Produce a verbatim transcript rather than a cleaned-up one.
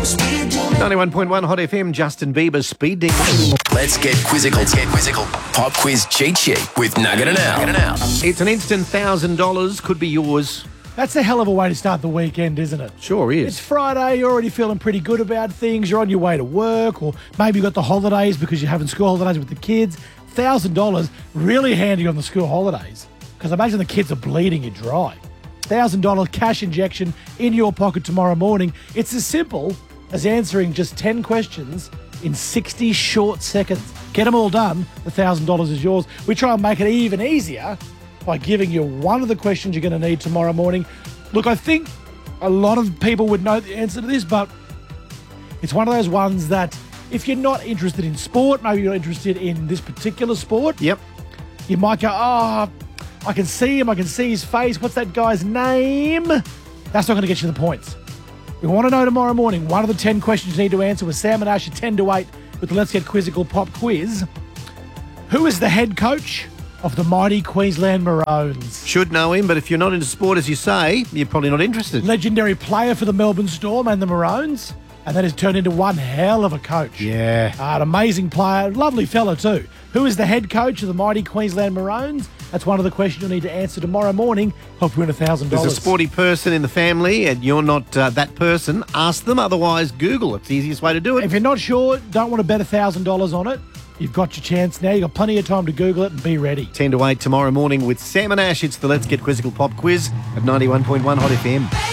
ninety-one point one Hot F M, Justin Bieber, Speed Ding. Let's get quizzical. Let's get quizzical. Pop quiz cheat sheet with Nugget and Al. It's an instant one thousand dollars, could be yours. That's a hell of a way to start the weekend, isn't it? Sure is. It's Friday, you're already feeling pretty good about things, you're on your way to work, or maybe you've got the holidays because you're having school holidays with the kids. one thousand dollars, really handy on the school holidays, because I imagine the kids are bleeding you dry. one thousand dollars cash injection in your pocket tomorrow morning. It's as simple as answering just ten questions in sixty short seconds. Get them all done, the one thousand dollars is yours. We try and make it even easier by giving you one of the questions you're going to need tomorrow morning. Look, I think a lot of people would know the answer to this, but it's one of those ones that if you're not interested in sport, maybe you're interested in this particular sport, Yep. you might go, oh, I can see him, I can see his face. What's that guy's name? That's not going to get you the points. We want to know tomorrow morning, one of the ten questions you need to answer with Sam and Ash at ten to eight with the Let's Get Quizzical Pop Quiz. Who is the head coach of the mighty Queensland Maroons? Should know him, but if you're not into sport, as you say, you're probably not interested. Legendary player for the Melbourne Storm and the Maroons, and that has turned into one hell of a coach. Yeah. Uh, an amazing player, lovely fella too. Who is the head coach of the mighty Queensland Maroons? That's one of the questions you'll need to answer tomorrow morning. Hope you win one thousand dollars. There's a sporty person in the family and you're not uh, that person, ask them. Otherwise, Google. It's the easiest way to do it. If you're not sure, don't want to bet one thousand dollars on it, you've got your chance now. You've got plenty of time to Google it and be ready. ten to eight tomorrow morning with Sam and Ash. It's the Let's Get Quizzical Pop Quiz at ninety-one point one Hot F M.